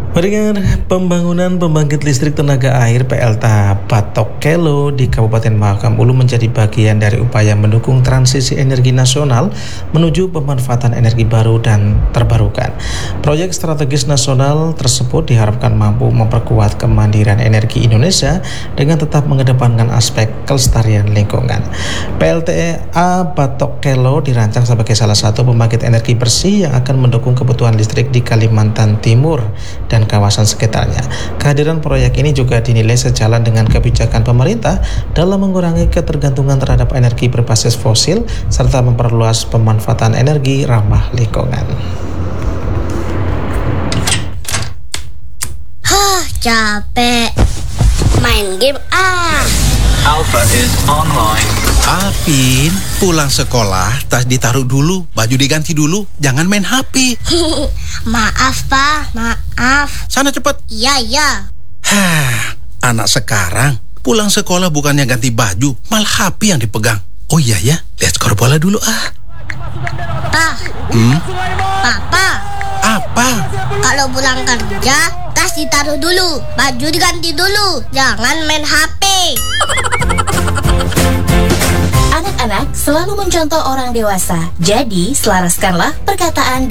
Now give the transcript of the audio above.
Mendengar pembangunan pembangkit listrik tenaga air PLTA Batok Kelo di Kabupaten Mahakam Ulu menjadi bagian dari upaya mendukung transisi energi nasional menuju pemanfaatan energi baru dan terbarukan. Proyek strategis nasional tersebut diharapkan mampu memperkuat kemandirian energi Indonesia dengan tetap mengedepankan aspek kelestarian lingkungan. PLTA Batok Kelo dirancang sebagai salah satu pembangkit energi bersih yang akan mendukung kebutuhan listrik di Kalimantan Timur dan kawasan sekitarnya. Kehadiran proyek ini juga dinilai sejalan dengan kebijakan pemerintah dalam mengurangi ketergantungan terhadap energi berbasis fosil serta memperluas pemanfaatan energi ramah lingkungan. Capek main game Alpha is online. Apin, pulang sekolah, tas ditaruh dulu, baju diganti dulu, jangan main HP. Maaf Pak, maaf. Sana cepat. Iya. Anak sekarang pulang sekolah bukannya ganti baju, malah HP yang dipegang. Oh iya ya, lihat skor bola dulu Pak. Papa. Apa? Kalau pulang kerja, tas ditaruh dulu, baju diganti dulu, jangan main HP. Anak-anak selalu mencontoh orang dewasa, jadi selaraskanlah perkataan